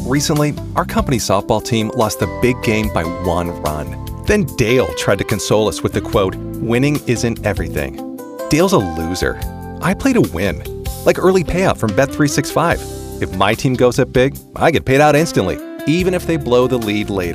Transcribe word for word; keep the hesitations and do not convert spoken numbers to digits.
Recently, our company softball team lost the big game by one run. Then Dale tried to console us with the quote, "Winning isn't everything." Dale's a loser. I play to win. Like early payout from Bet three sixty-five. If my team goes up big, I get paid out instantly, even if they blow the lead later.